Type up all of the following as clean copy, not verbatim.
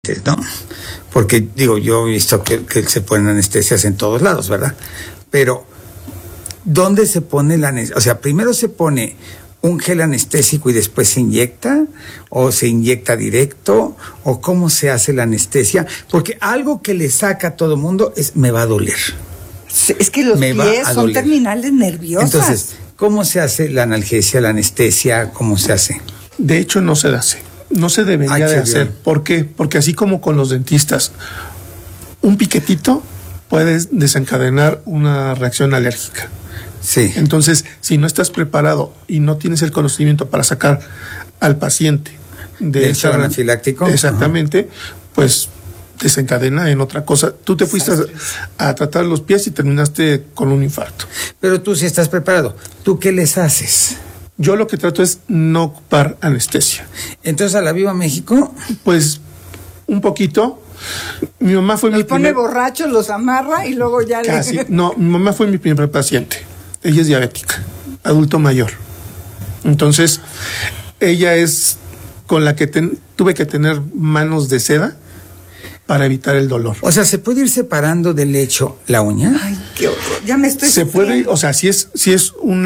¿no? Porque, digo, yo he visto que se ponen anestesias en todos lados, ¿verdad? Pero, ¿dónde se pone la anestesia? O sea, primero se pone un gel anestésico y después se inyecta, o se inyecta directo, o cómo se hace la anestesia, porque algo que le saca a todo mundo es, me va a doler. Es que los pies son terminales nerviosas. Entonces, ¿cómo se hace la analgesia, la anestesia? ¿Cómo se hace? De hecho, no se hace. No se debería de hacer. ¿Por qué? Porque así como con los dentistas, un piquetito puede desencadenar una reacción alérgica. Sí. Entonces, si no estás preparado y no tienes el conocimiento para sacar al paciente del shock anafiláctico, exactamente, pues desencadena en otra cosa. Tú te fuiste a tratar los pies y terminaste con un infarto. Pero tú sí estás preparado. ¿Tú qué les haces? Yo lo que trato es no ocupar anestesia. Entonces, ¿a la Viva México? Pues, un poquito. Mi mamá fue los pone borrachos, los amarra y luego ya casi. No, mi mamá fue mi primer paciente. Ella es diabética, adulto mayor. Entonces, ella es con la que tuve que tener manos de seda para evitar el dolor. O sea, ¿se puede ir separando del lecho la uña? Ay, qué horror. Ya me estoy Se puede, o sea, si es un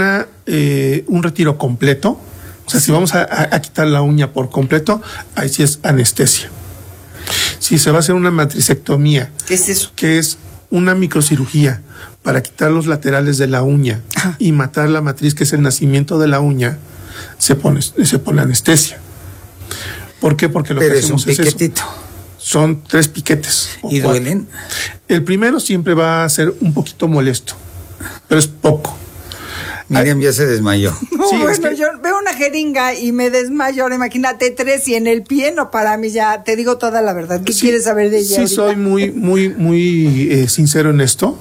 retiro completo, o sea, si vamos a quitar la uña por completo, ahí sí es anestesia. Si se va a hacer una matricectomía, ¿qué es eso? Que es una microcirugía para quitar los laterales de la uña y matar la matriz, que es el nacimiento de la uña, se pone anestesia. ¿Por qué? Porque lo que hacemos es eso. Son 3 piquetes. ¿Y 4. ¿Duelen? El primero siempre va a ser un poquito molesto, pero es poco. Miriam ya se desmayó. No, sí, bueno, yo veo una jeringa y me desmayo. Ahora imagínate 3 y en el pie, no, para mí ya te digo toda la verdad. ¿Qué quieres saber de ella? Sí, ahorita? Soy muy sincero en esto.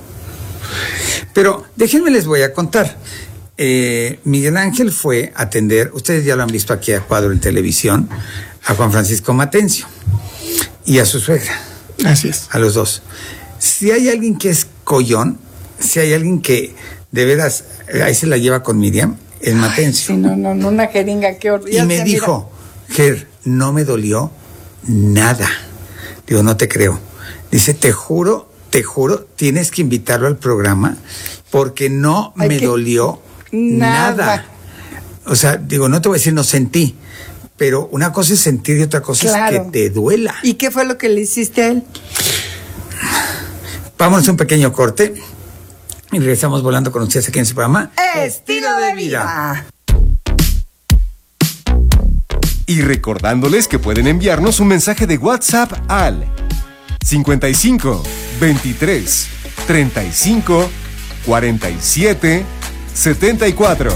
Pero déjenme les voy a contar. Miguel Ángel fue a atender, ustedes ya lo han visto aquí a cuadro en televisión, a Juan Francisco Matencio y a su suegra. Así es. A los dos. Si hay alguien que es collón, si hay alguien que de veras ahí se la lleva con Miriam, es Matencio. Sí, no, una jeringa, qué horrible. Y me dijo, Ger, no me dolió nada. Digo, no te creo. Dice, te juro, tienes que invitarlo al programa porque no me dolió nada. O sea, digo, no te voy a decir no sentí, pero una cosa es sentir y otra cosa es que te duela. ¿Y qué fue lo que le hiciste a él? Vámonos a un pequeño corte y regresamos volando con ustedes aquí en su programa Estilo de Vida. Y recordándoles que pueden enviarnos un mensaje de WhatsApp al 55 23 35 47 74.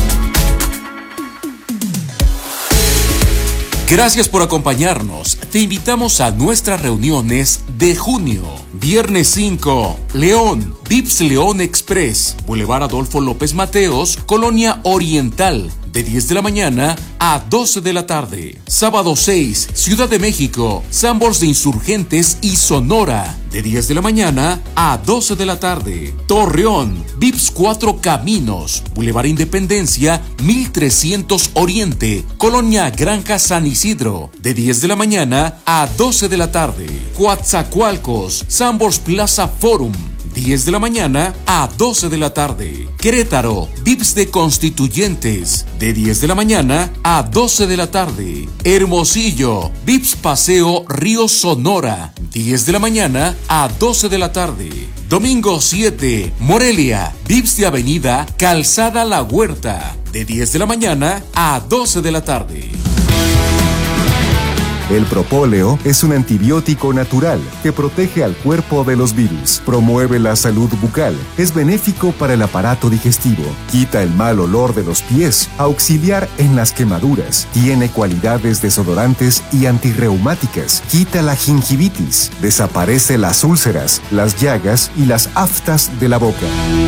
Gracias por acompañarnos. Te invitamos a nuestras reuniones de junio. Viernes 5, León, Vips León Express, Boulevard Adolfo López Mateos, Colonia Oriental, de 10 de la mañana a 12 de la tarde. Sábado 6, Ciudad de México, Sanborns de Insurgentes y Sonora, de 10 de la mañana a 12 de la tarde. Torreón, Vips 4 Caminos, Boulevard Independencia, 1300 Oriente, Colonia Granja San Isidro, de 10 de la mañana a 12 de la tarde. Coatzacoalcos, Sanborns Plaza Forum, 10 de la mañana a 12 de la tarde. Querétaro, Vips de Constituyentes, de 10 de la mañana a 12 de la tarde. Hermosillo, Vips Paseo Río Sonora, 10 de la mañana a 12 de la tarde. Domingo 7, Morelia, Vips de Avenida Calzada La Huerta, de 10 de la mañana a 12 de la tarde. El propóleo es un antibiótico natural que protege al cuerpo de los virus, promueve la salud bucal, es benéfico para el aparato digestivo, quita el mal olor de los pies, auxiliar en las quemaduras, tiene cualidades desodorantes y antirreumáticas, quita la gingivitis, desaparece las úlceras, las llagas y las aftas de la boca.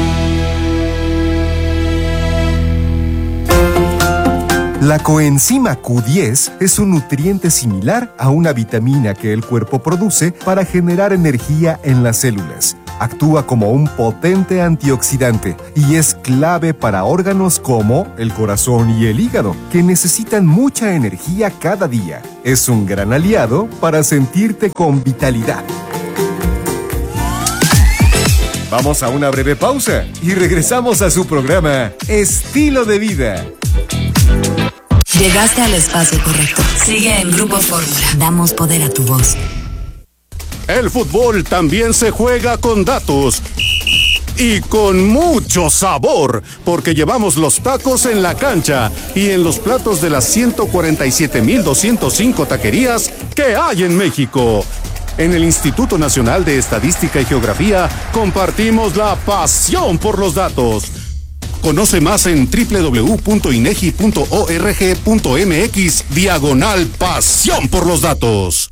La coenzima Q10 es un nutriente similar a una vitamina que el cuerpo produce para generar energía en las células. Actúa como un potente antioxidante y es clave para órganos como el corazón y el hígado, que necesitan mucha energía cada día. Es un gran aliado para sentirte con vitalidad. Vamos a una breve pausa y regresamos a su programa Estilo de Vida. Llegaste al espacio correcto. Sigue en Grupo Fórmula. Damos poder a tu voz. El fútbol también se juega con datos y con mucho sabor, porque llevamos los tacos en la cancha y en los platos de las 147,205 taquerías que hay en México. En el Instituto Nacional de Estadística y Geografía compartimos la pasión por los datos. Conoce más en www.inegi.org.mx/pasión por los datos.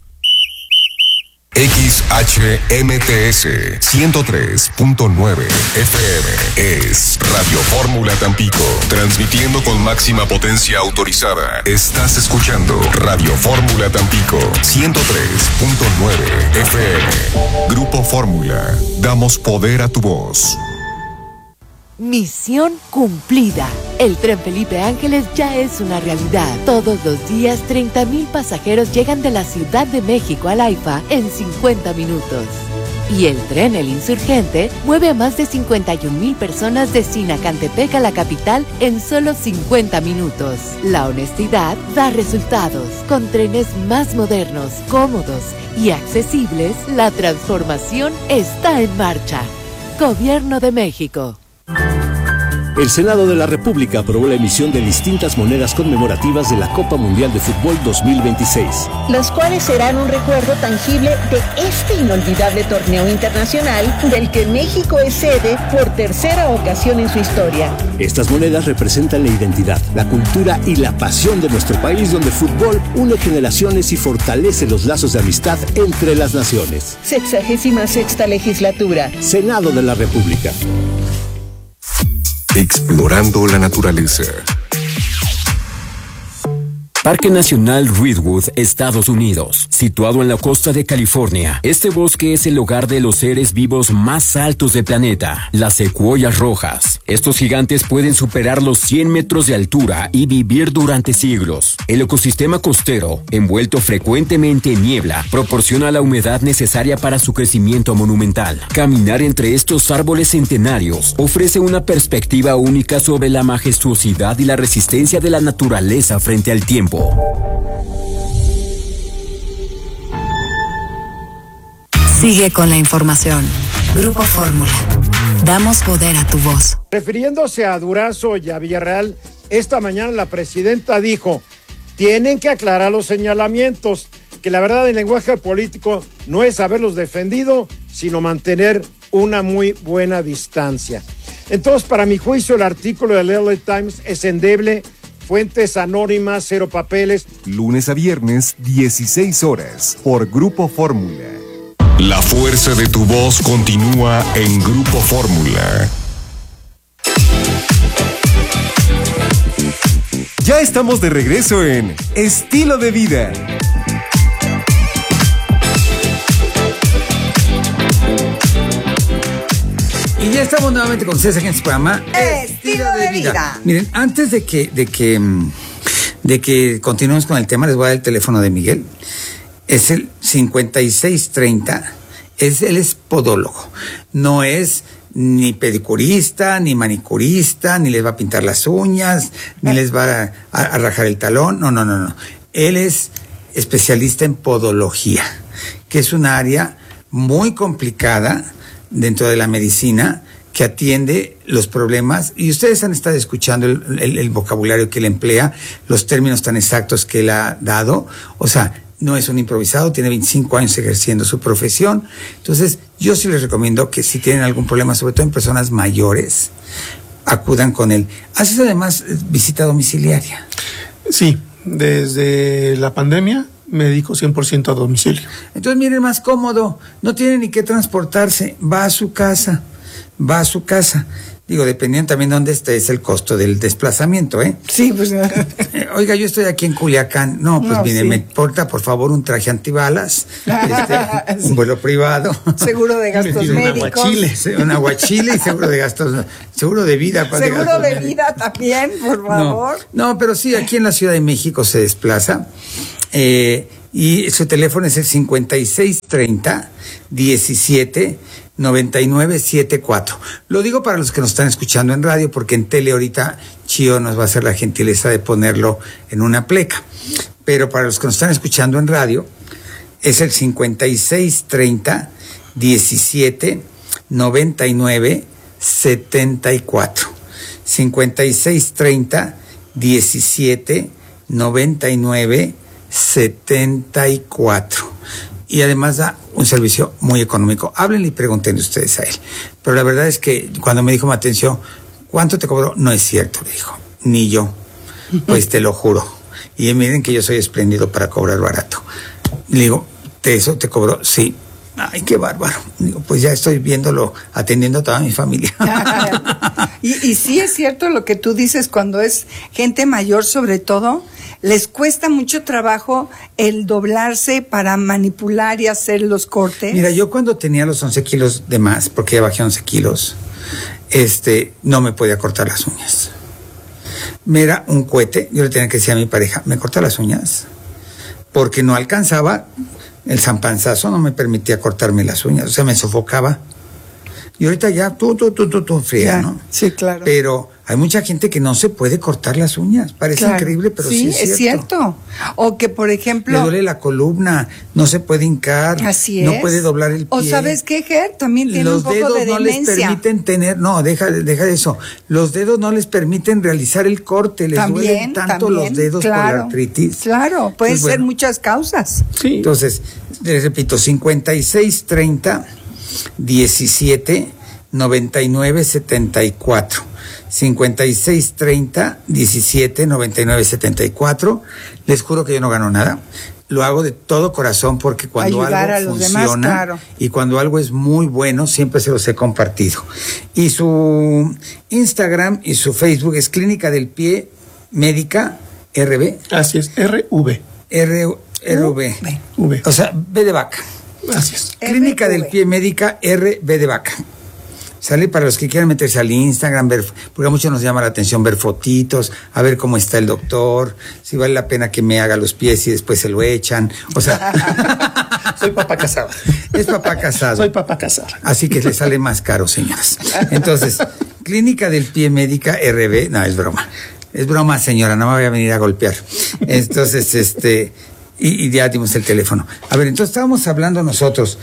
XHMTS 103.9 FM es Radio Fórmula Tampico, transmitiendo con máxima potencia autorizada. Estás escuchando Radio Fórmula Tampico 103.9 FM. Grupo Fórmula, damos poder a tu voz. Misión cumplida. El tren Felipe Ángeles ya es una realidad. Todos los días 30,000 pasajeros llegan de la Ciudad de México al AIFA en 50 minutos. Y el tren El Insurgente mueve a más de 51,000 personas de Sinacantepec a la capital en solo 50 minutos. La honestidad da resultados. Con trenes más modernos, cómodos y accesibles, la transformación está en marcha. Gobierno de México. El Senado de la República aprobó la emisión de distintas monedas conmemorativas de la Copa Mundial de Fútbol 2026. Las cuales serán un recuerdo tangible de este inolvidable torneo internacional del que México es sede por tercera ocasión en su historia. Estas monedas representan la identidad, la cultura y la pasión de nuestro país, donde el fútbol une generaciones y fortalece los lazos de amistad entre las naciones. 66ª legislatura. Senado de la República. Explorando la naturaleza. Parque Nacional Redwood, Estados Unidos. Situado en la costa de California, este bosque es el hogar de los seres vivos más altos del planeta, las secuoyas rojas. Estos gigantes pueden superar los 100 metros de altura y vivir durante siglos. El ecosistema costero, envuelto frecuentemente en niebla, proporciona la humedad necesaria para su crecimiento monumental. Caminar entre estos árboles centenarios ofrece una perspectiva única sobre la majestuosidad y la resistencia de la naturaleza frente al tiempo. Sigue con la información. Grupo Fórmula. Damos poder a tu voz. Refiriéndose a Durazo y a Villarreal, esta mañana la presidenta dijo: tienen que aclarar los señalamientos, que la verdad el lenguaje político no es haberlos defendido, sino mantener una muy buena distancia. Entonces, para mi juicio, el artículo del LA Times es endeble. Fuentes anónimas, cero papeles. Lunes a viernes, 16 horas, por Grupo Fórmula. La fuerza de tu voz continúa en Grupo Fórmula. Ya estamos de regreso en Estilo de Vida. Y ya estamos nuevamente con ustedes aquí en su programa Estilo de Vida. Miren, antes de que continuemos con el tema, les voy a dar el teléfono de Miguel. Es el 5630. Él es podólogo. No es ni pedicurista, ni manicurista, ni les va a pintar las uñas, ni les va a rajar el talón. No. Él es especialista en podología, que es un área muy complicada dentro de la medicina, que atiende los problemas, y ustedes han estado escuchando el vocabulario que él emplea, los términos tan exactos que él ha dado. O sea, no es un improvisado, tiene 25 años ejerciendo su profesión. Entonces, yo sí les recomiendo que si tienen algún problema, sobre todo en personas mayores, acudan con él. ¿Haces además visita domiciliaria? Sí, desde la pandemia me dedico 100% a domicilio. Entonces, miren, más cómodo, no tiene ni que transportarse, va a su casa. Digo, dependiendo también de dónde estés, el costo del desplazamiento, ¿eh? Sí, pues. Oiga, yo estoy aquí en Culiacán. No, pues mire, sí. me porta, por favor, un traje antibalas, un vuelo privado. Seguro de gastos médicos. Un aguachile y seguro de gastos, seguro de vida. Seguro de vida también, por favor. No, pero sí, aquí en la Ciudad de México se desplaza. Y su teléfono es el 5630-17-9974. Lo digo para los que nos están escuchando en radio, porque en tele ahorita Chío nos va a hacer la gentileza de ponerlo en una pleca. Pero para los que nos están escuchando en radio, es el 5630-17-9974. 5630-17-9974. Y además da un servicio muy económico. Háblenle y pregúntenle ustedes a él. Pero la verdad es que cuando me dijo Matencio, ¿cuánto te cobró? No es cierto, le dijo. Ni yo. Pues te lo juro. Y miren que yo soy espléndido para cobrar barato. Le digo, ¿eso te cobró? Sí. Ay, qué bárbaro. Digo, pues ya estoy viéndolo, atendiendo a toda mi familia. Y sí es cierto lo que tú dices, cuando es gente mayor sobre todo, les cuesta mucho trabajo el doblarse para manipular y hacer los cortes. Mira, yo cuando tenía los 11 kilos de más, porque ya bajé 11 kilos, no me podía cortar las uñas. Me era un cohete. Yo le tenía que decir a mi pareja, ¿me corta las uñas? Porque no alcanzaba. El zampanzazo no me permitía cortarme las uñas, o sea, me sofocaba. Y ahorita ya tú fría, ¿no? Sí, claro. Pero hay mucha gente que no se puede cortar las uñas. Parece increíble, pero sí es cierto. O que, por ejemplo, le duele la columna, no se puede hincar, así es. No puede doblar el pie. O ¿sabes qué, Ger? También tiene los un poco dedos de no demencia. Les permiten tener, deja de eso. Los dedos no les permiten realizar el corte, les duelen tanto los dedos por la artritis. Claro, pueden ser muchas causas. Sí. Entonces, les repito, 5630 17 99 74. 5630 17 99 74. Les juro que yo no gano nada. Lo hago de todo corazón porque cuando algo funciona y cuando algo es muy bueno, siempre se los he compartido. Y su Instagram y su Facebook es Clínica del Pie Médica RB. Así es, RV. RV. O sea, B de vaca. Así es. Clínica del Pie Médica RB de vaca. Sale para los que quieran meterse al Instagram, ver, porque a muchos nos llama la atención ver fotitos, a ver cómo está el doctor, si vale la pena que me haga los pies y después se lo echan. O sea, soy papá casado. Es papá casado. Soy papá casado. Así que le sale más caro, señoras. Entonces, Clínica del Pie Médica RB, no, es broma. Es broma, señora, no me voy a venir a golpear. Entonces, y ya dimos el teléfono. A ver, entonces estábamos hablando nosotros.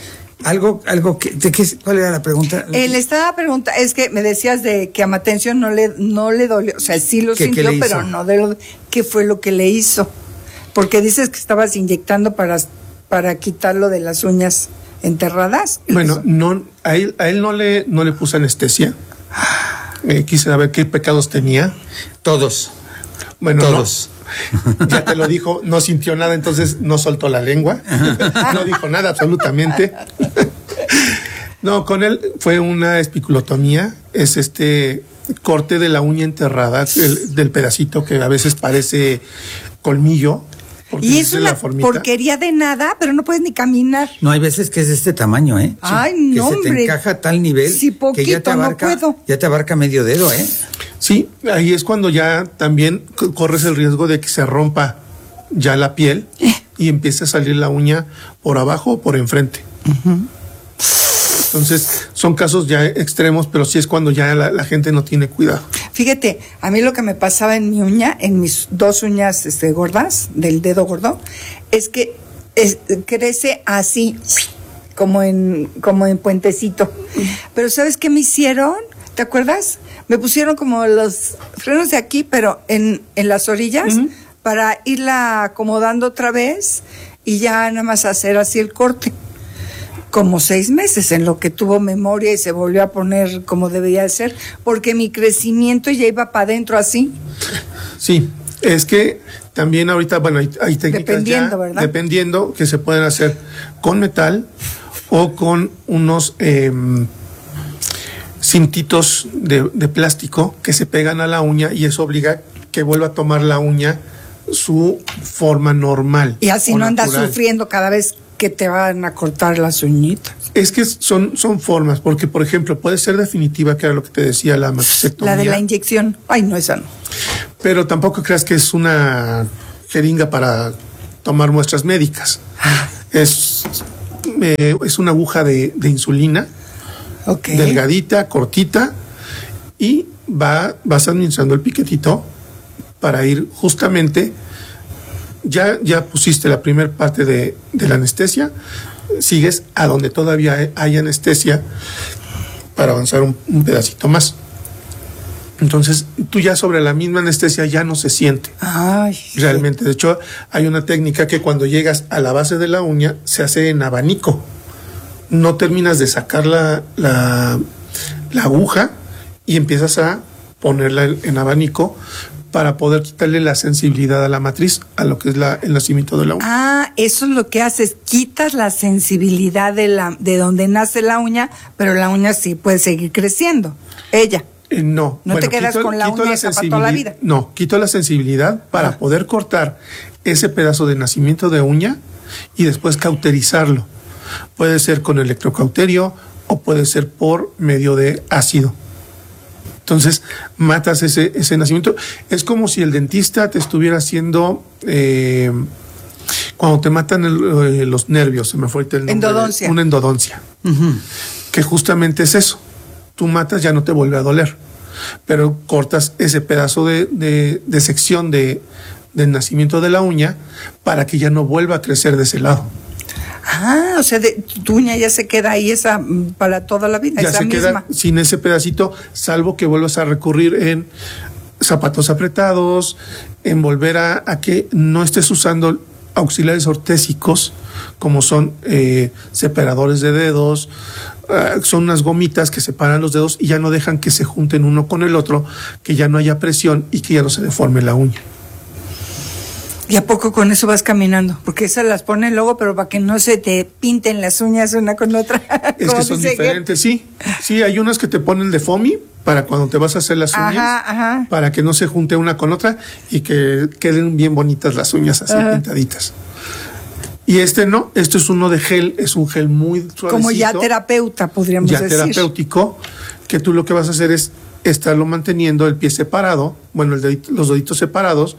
¿Cuál era la pregunta? Le estaba preguntando, es que me decías de que a Matencio no le dolió, o sea, sí lo sintió, pero no ¿qué fue lo que le hizo? Porque dices que estabas inyectando para quitarlo de las uñas enterradas. Bueno, a él no le puse anestesia. Quise saber qué pecados tenía. Todos. Bueno, todos. Ya te lo dijo, no sintió nada, entonces no soltó la lengua, no dijo nada absolutamente. No, con él fue una espiculotomía, es corte de la uña enterrada, del pedacito que a veces parece colmillo. Y es una porquería de nada, pero no puedes ni caminar. No, hay veces que es de este tamaño, ¿eh? Ay, que no, se te encaja a tal nivel que ya te abarca medio dedo, ¿eh? Sí, ahí es cuando ya también corres el riesgo de que se rompa ya la piel y empiece a salir la uña por abajo o por enfrente. Uh-huh. Entonces, son casos ya extremos, pero sí es cuando ya la gente no tiene cuidado. Fíjate, a mí lo que me pasaba en mi uña, en mis dos uñas gordas, del dedo gordo, es que crece así, como en puentecito. Pero ¿sabes qué me hicieron? ¿Te acuerdas? Me pusieron como los frenos de aquí, pero en las orillas, uh-huh, para irla acomodando otra vez y ya nada más hacer así el corte. Como 6 meses en lo que tuvo memoria y se volvió a poner como debía de ser, porque mi crecimiento ya iba para adentro así. Sí, es que también ahorita, bueno, hay técnicas dependiendo que se pueden hacer con metal o con unos cintitos de plástico que se pegan a la uña y eso obliga que vuelva a tomar la uña su forma normal. Y así no andas sufriendo cada vez que te van a cortar las uñitas. Es que son formas, porque por ejemplo puede ser definitiva, que era lo que te decía, la matricectomía. La de la inyección. Ay, no, esa no. Pero tampoco creas que es una jeringa para tomar muestras médicas. Es una aguja de insulina, delgadita, cortita, y vas administrando el piquetito para ir justamente, ya pusiste la primera parte de la anestesia, sigues a donde todavía hay anestesia para avanzar un pedacito más. Entonces, tú ya sobre la misma anestesia ya no se siente. Ay, realmente. De hecho, hay una técnica que cuando llegas a la base de la uña se hace en abanico. No terminas de sacar la aguja y empiezas a ponerla en abanico para poder quitarle la sensibilidad a la matriz, a lo que es el nacimiento de la uña. Ah, eso es lo que haces, quitas la sensibilidad de donde nace la uña, pero la uña sí puede seguir creciendo. Ella. No. No te quedas con la uña esa para toda la vida. No, quito la sensibilidad para poder cortar ese pedazo de nacimiento de uña y después cauterizarlo. Puede ser con electrocauterio o puede ser por medio de ácido. Entonces, matas ese nacimiento. Es como si el dentista te estuviera haciendo, cuando te matan los nervios, se me fue el nombre. Endodoncia. Una endodoncia. Que justamente es eso. Tú matas, ya no te vuelve a doler. Pero cortas ese pedazo de sección del nacimiento de la uña para que ya no vuelva a crecer de ese lado. Ah, o sea, tu uña ya se queda ahí esa para toda la vida. Ya esa se misma. queda sin ese pedacito, salvo que vuelvas a recurrir en zapatos apretados, en volver a que no estés usando auxiliares ortésicos, como son separadores de dedos, son unas gomitas que separan los dedos y ya no dejan que se junten uno con el otro, que ya no haya presión y que ya no se deforme la uña. ¿Y a poco con eso vas caminando? Porque esas las ponen luego, pero para que no se te pinten las uñas una con otra. Es que son diferentes, sí. Sí, hay unas que te ponen de foamy para cuando te vas a hacer las uñas, para que no se junte una con otra y que queden bien bonitas las uñas así pintaditas. Y no, esto es uno de gel, es un gel muy suavecito. Como ya terapeuta, podríamos decir. Ya terapéutico, que tú lo que vas a hacer es estarlo manteniendo el pie separado, bueno, los deditos separados,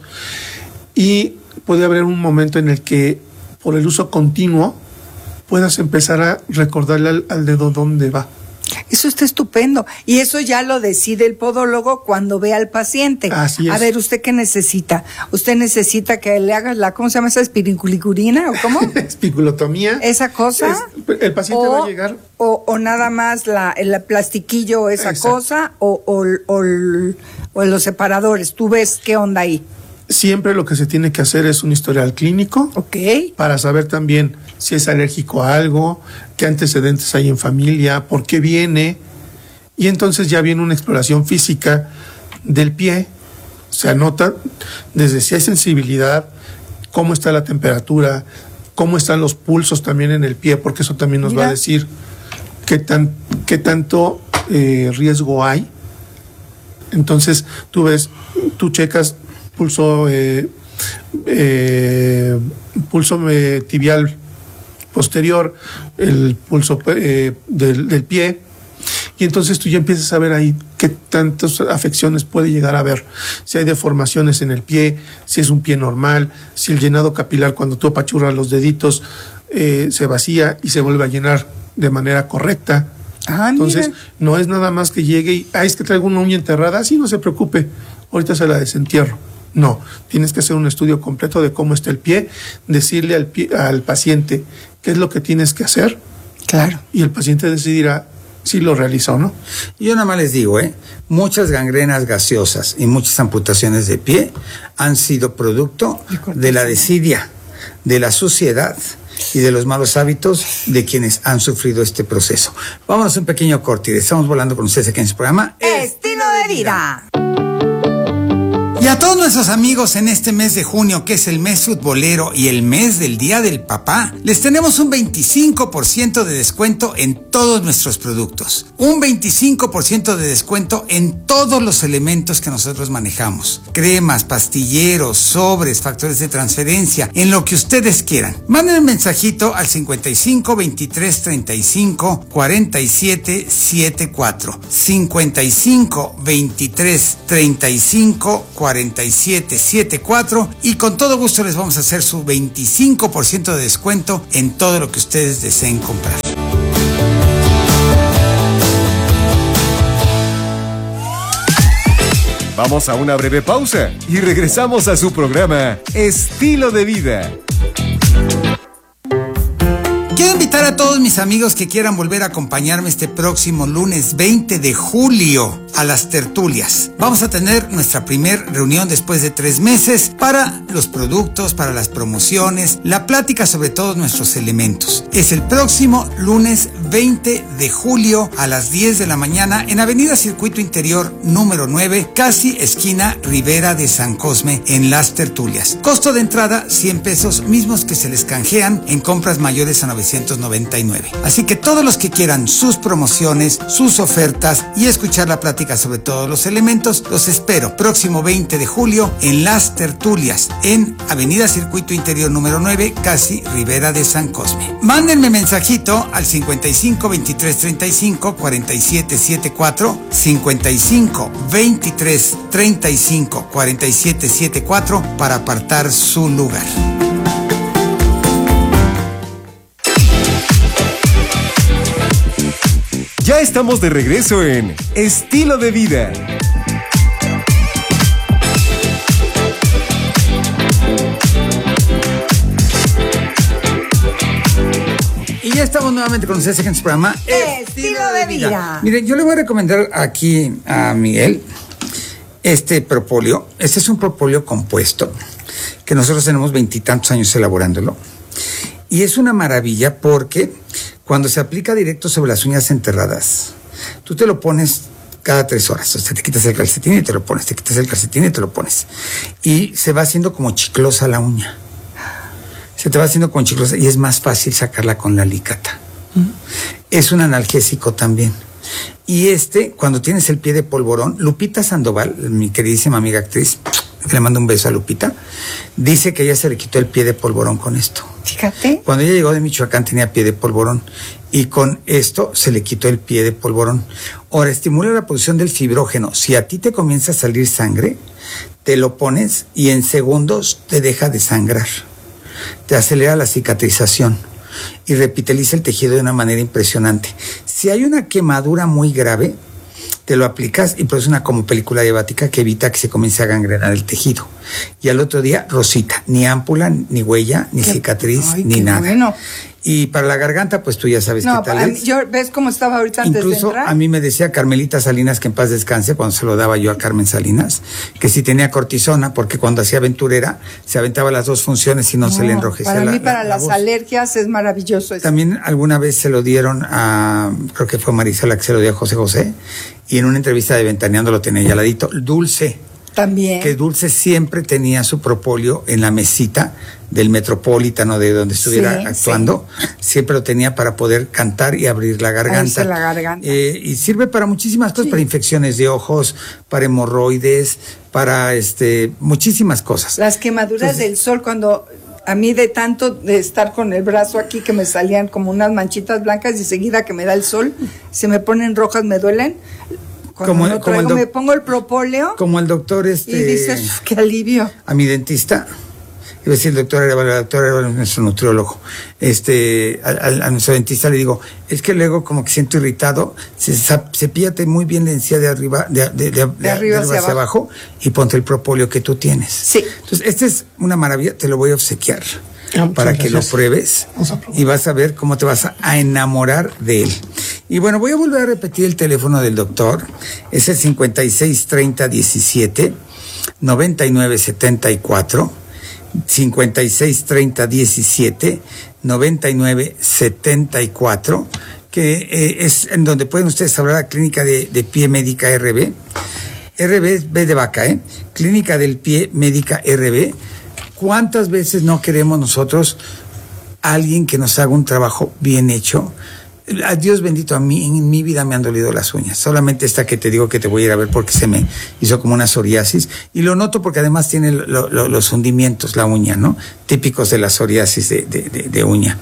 y puede haber un momento en el que por el uso continuo puedas empezar a recordarle al dedo dónde va. Eso está estupendo. Y eso ya lo decide el podólogo cuando ve al paciente. Así es. A ver, ¿usted qué necesita? ¿Usted necesita que le hagas ¿cómo se llama esa? ¿Espiriculicurina o cómo? Espiculotomía. ¿Esa cosa? El paciente va a llegar. O nada más el plastiquillo, esa cosa, o los separadores. ¿Tú ves qué onda ahí? Siempre lo que se tiene que hacer es un historial clínico. Para saber también si es alérgico a algo, qué antecedentes hay en familia, por qué viene. Y entonces ya viene una exploración física del pie. Se anota desde si hay sensibilidad, cómo está la temperatura, cómo están los pulsos también en el pie, porque eso también nos va a decir qué tanto riesgo hay. Entonces tú checas pulso tibial posterior, el pulso del pie, y entonces tú ya empiezas a ver ahí qué tantas afecciones puede llegar a haber, si hay deformaciones en el pie, si es un pie normal, si el llenado capilar cuando tú apachurras los deditos se vacía y se vuelve a llenar de manera correcta. Entonces no es nada más que llegue y es que traigo una uña enterrada, sí, no se preocupe, ahorita se la desentierro. No, tienes que hacer un estudio completo de cómo está el pie, decirle al paciente qué es lo que tienes que hacer. Claro. Y el paciente decidirá si lo realiza o no. Yo nada más les digo, muchas gangrenas gaseosas y muchas amputaciones de pie han sido producto de la desidia, de la suciedad y de los malos hábitos de quienes han sufrido este proceso. Vámonos a un pequeño corte y estamos volando con ustedes aquí en este programa Estilo de Vida. Y a todos nuestros amigos en este mes de junio, que es el mes futbolero y el mes del Día del Papá, les tenemos un 25% de descuento en todos nuestros productos. Un 25% de descuento en todos los elementos que nosotros manejamos. Cremas, pastilleros, sobres, factores de transferencia, en lo que ustedes quieran. Manden un mensajito al 55 23 35 47 74. 55 23 35 4774 y con todo gusto les vamos a hacer su 25% de descuento en todo lo que ustedes deseen comprar. Vamos a una breve pausa y regresamos a su programa Estilo de Vida. Quiero invitar a todos mis amigos que quieran volver a acompañarme este próximo lunes 20 de julio a las tertulias. Vamos a tener nuestra primer reunión después de 3 meses para los productos, para las promociones, la plática sobre todos nuestros elementos. Es el próximo lunes 20 de julio a las 10 de la mañana en Avenida Circuito Interior número 9, casi esquina Ribera de San Cosme, en las tertulias. Costo de entrada 100 pesos, mismos que se les canjean en compras mayores a 999. Así que todos los que quieran sus promociones, sus ofertas y escuchar la plática sobre todos los elementos, los espero próximo 20 de julio en las tertulias en Avenida Circuito Interior número 9, casi Ribera de San Cosme. Mándenme mensajito al 55 23 35 47 74, 55 23 35 47 74 para apartar su lugar. Ya estamos de regreso en Estilo de Vida. Y ya estamos nuevamente con ustedes en su programa Estilo de Vida. Miren, yo le voy a recomendar aquí a Miguel este propóleo. Este es un propóleo compuesto que nosotros tenemos 20 y tantos años elaborándolo. Y es una maravilla porque cuando se aplica directo sobre las uñas enterradas, tú te lo pones cada 3 horas. O sea, te quitas el calcetín y te lo pones, te quitas el calcetín y te lo pones. Y se va haciendo como chiclosa la uña. Se te va haciendo como chiclosa y es más fácil sacarla con la alicata. Es un analgésico también. Y cuando tienes el pie de polvorón, Lupita Sandoval, mi queridísima amiga actriz, le mando un beso a Lupita, dice que ella se le quitó el pie de polvorón con esto. Fíjate. Cuando ella llegó de Michoacán tenía pie de polvorón y con esto se le quitó el pie de polvorón. Ahora, estimula la producción del fibrógeno. Si a ti te comienza a salir sangre, te lo pones y en segundos te deja de sangrar. Te acelera la cicatrización y revitaliza el tejido de una manera impresionante. Si hay una quemadura muy grave, te lo aplicas y produce una como película diabática que evita que se comience a gangrenar el tejido. Y al otro día, rosita, ni ámpula, ni huella, ni cicatriz, ni nada. Bueno. Y para la garganta, pues tú ya sabes qué tal es. Yo, ¿ves cómo estaba ahorita antes Incluso, de entrar? a mí me decía Carmelita Salinas, que en paz descanse, cuando se lo daba yo a Carmen Salinas, que si tenía cortisona, porque cuando hacía aventurera, se aventaba las 2 funciones y no se le enrojecía para la mí, para las voz. alergias es maravilloso eso. También alguna vez se lo dieron a, creo que fue Marisela que se lo dio a José José, y en una entrevista de Ventaneando lo tenía ya al ladito. Dulce. También. Que Dulce siempre tenía su propóleo en la mesita del Metropolitano, de donde estuviera actuando. Sí. Siempre lo tenía para poder cantar y abrir la garganta. La garganta. Y sirve para muchísimas cosas, para infecciones de ojos, para hemorroides, para muchísimas cosas. Las quemaduras del sol, cuando a mí de tanto de estar con el brazo aquí que me salían como unas manchitas blancas y seguida que me da el sol, se me ponen rojas, me duelen. Cuando me pongo el propóleo. Como el doctor y dices, qué alivio. A mi dentista, iba a decir el doctor Arevalo es nuestro nutriólogo, a nuestro dentista le digo, es que luego como que siento irritado, cepíllate muy bien la encía de arriba, de arriba hacia abajo y ponte el propóleo que tú tienes. Sí. Entonces, esta es una maravilla, te lo voy a obsequiar. Para que lo pruebes y vas a ver cómo te vas a enamorar de él. Y bueno, voy a volver a repetir el teléfono del doctor. Es el 56 30 17 99 74, 56 30 17 99 74, que es en donde pueden ustedes hablar a la clínica de Pie Médica RB. RB es B de vaca, Clínica del Pie Médica RB. ¿Cuántas veces no queremos nosotros alguien que nos haga un trabajo bien hecho? A Dios bendito, a mí en mi vida me han dolido las uñas. Solamente esta que te digo que te voy a ir a ver porque se me hizo como una psoriasis. Y lo noto porque además tiene los hundimientos, la uña, ¿no? Típicos de la psoriasis de uña.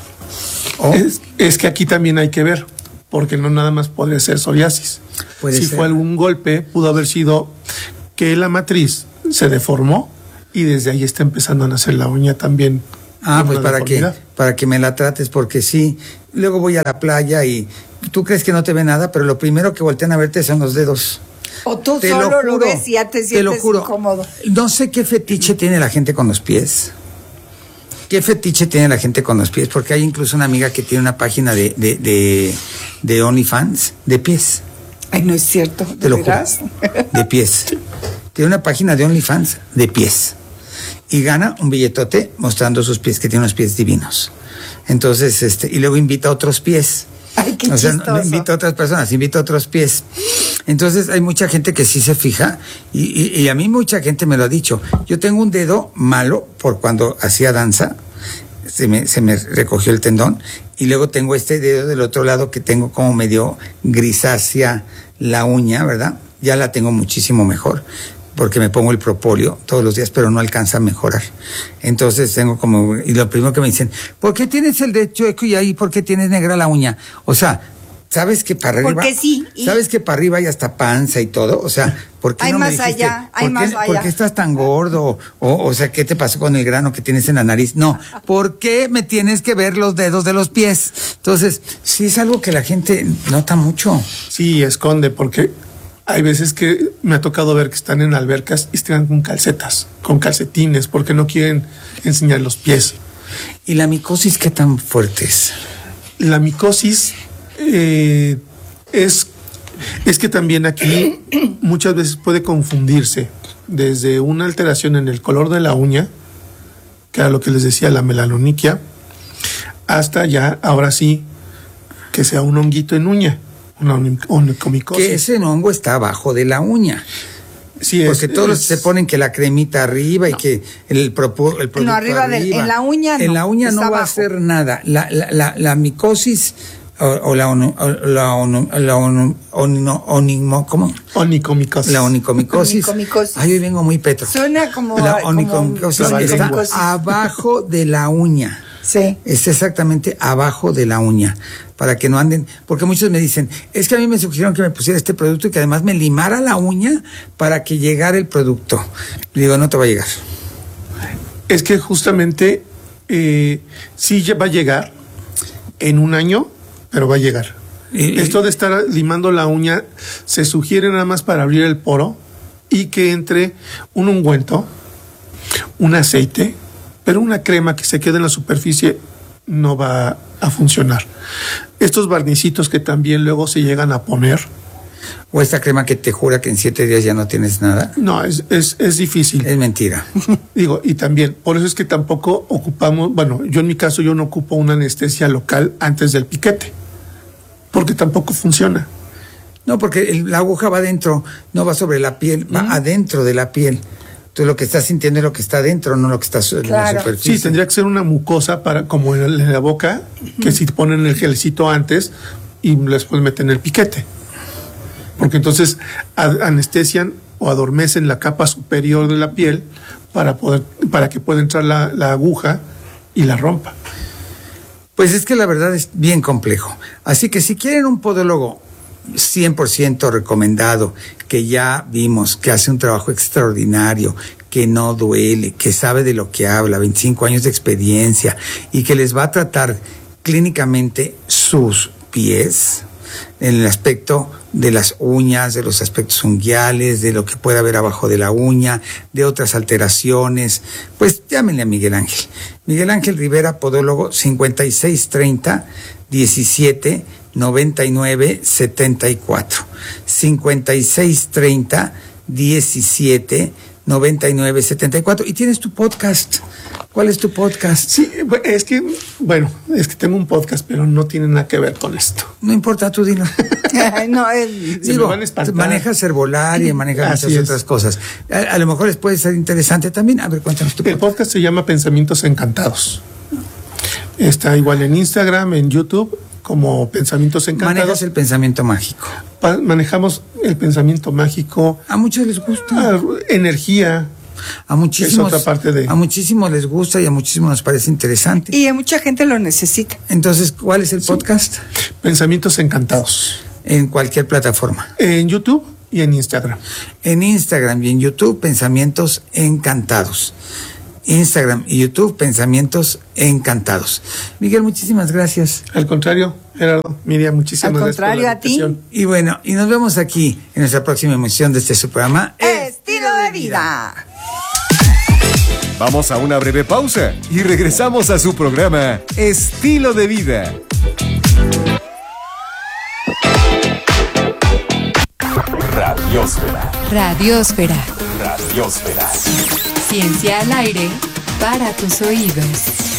Es que aquí también hay que ver, porque no nada más puede ser psoriasis. Si fue algún golpe, pudo haber sido que la matriz se deformó y desde ahí está empezando a nacer la uña también. Pues para que me la trates, porque sí, luego voy a la playa y tú crees que no te ve nada, pero lo primero que voltean a verte son los dedos. O tú solo lo ves y ya te sientes incómodo. No sé qué fetiche tiene la gente con los pies. ¿Qué fetiche tiene la gente con los pies? Porque hay incluso una amiga que tiene una página de OnlyFans de pies. Ay, no es cierto. Te lo juro. De pies. Tiene una página de OnlyFans de pies. Y gana un billetote mostrando sus pies, que tiene unos pies divinos. Entonces, y luego invita a otros pies. Ay, qué chistoso. No invita a otras personas, invita a otros pies. Entonces hay mucha gente que sí se fija y a mí mucha gente me lo ha dicho. Yo tengo un dedo malo por cuando hacía danza, se me recogió el tendón, y luego tengo este dedo del otro lado que tengo como medio grisácea la uña, ¿verdad? Ya la tengo muchísimo mejor, porque me pongo el propóleo todos los días, pero no alcanza a mejorar. Entonces tengo como, y lo primero que me dicen, ¿por qué tienes el dedo chueco y ahí por qué tienes negra la uña? O sea, ¿sabes que para arriba? Porque sí. ¿Sabes que para arriba hay hasta panza y todo? O sea, ¿por qué hay no más me dijiste? allá, hay más allá. ¿Por qué estás tan gordo? O sea, ¿qué te pasó con el grano que tienes en la nariz? No, ¿por qué me tienes que ver los dedos de los pies? Entonces, sí es algo que la gente nota mucho. Sí, esconde, porque hay veces que me ha tocado ver que están en albercas y están con calcetas, con calcetines, porque no quieren enseñar los pies. ¿Y la micosis qué tan fuerte es? La micosis es que también aquí muchas veces puede confundirse desde una alteración en el color de la uña, que era lo que les decía, la melanoniquia, hasta ya, ahora sí, que sea un honguito en uña. Una onicomicosis. Que ese hongo está abajo de la uña. Sí, porque todos se ponen que la cremita arriba y que el producto no, arriba. En la uña en la uña no va a hacer nada. La micosis o la onicomicosis. La onicomicosis. Ay, hoy vengo muy petro. Suena como la onicomicosis está abajo de la uña. Sí. Es exactamente abajo de la uña, para que no anden, porque muchos me dicen, es que a mí me sugirieron que me pusiera este producto y que además me limara la uña para que llegara el producto. Le digo, no te va a llegar. Es que justamente sí va a llegar en un año, pero va a llegar. Esto de estar limando la uña se sugiere nada más para abrir el poro y que entre un ungüento, un aceite, pero una crema que se quede en la superficie no va a funcionar. Estos barnicitos que también luego se llegan a poner. O esta crema que te jura que en 7 días ya no tienes nada. No, es difícil. Es mentira. Digo, y también, por eso es que tampoco ocupamos, bueno, yo en mi caso yo no ocupo una anestesia local antes del piquete, porque tampoco funciona. No, porque la aguja va adentro, no va sobre la piel, va adentro de la piel. Tú lo que estás sintiendo es lo que está adentro, no lo que está en la superficie. Sí, tendría que ser una mucosa para, como en la boca, que si ponen el gelcito antes y después meten el piquete. Porque entonces anestesian o adormecen la capa superior de la piel para que pueda entrar la aguja y la rompa. Pues es que la verdad es bien complejo. Así que si quieren un podólogo 100% recomendado, que ya vimos que hace un trabajo extraordinario, que no duele, que sabe de lo que habla, 25 años de experiencia y que les va a tratar clínicamente sus pies en el aspecto de las uñas, de los aspectos unguiales, de lo que pueda haber abajo de la uña, de otras alteraciones, pues llámenle a Miguel Ángel. Miguel Ángel Rivera, podólogo, 5630 17 99 74 5630 17 9974. Y tienes tu podcast. ¿Cuál es tu podcast? Sí, es que tengo un podcast, pero no tiene nada que ver con esto. No importa, tú dilo. No, digo, manejas Herbolaria, manejas muchas otras cosas. A lo mejor les puede ser interesante también. A ver, cuéntanos tu podcast. El podcast se llama Pensamientos Encantados. Está igual en Instagram, en YouTube, como Pensamientos Encantados. Manejas el pensamiento mágico. Manejamos el pensamiento mágico. A muchos les gusta. Energía. A muchísimos, es otra parte de... a muchísimos les gusta y a muchísimos nos parece interesante. Y a mucha gente lo necesita. Entonces, ¿cuál es el podcast? Pensamientos Encantados. En cualquier plataforma. En YouTube y en Instagram. En Instagram y en YouTube, Pensamientos Encantados. Instagram y YouTube, Pensamientos Encantados. Miguel, muchísimas gracias. Al contrario, Gerardo, Miriam, muchísimas gracias. Al contrario, a ti. Y bueno, y nos vemos aquí en nuestra próxima emisión de su programa Estilo de Vida. Vamos a una breve pausa y regresamos a su programa Estilo de Vida. Radiósfera. Radiósfera. Radiósfera. Ciencia al aire para tus oídos.